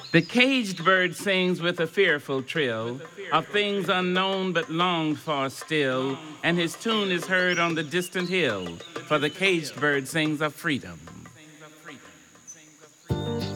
The caged bird sings with a fearful trill of things unknown but longed for still, and his tune is heard on the distant hill, for the caged bird sings of freedom.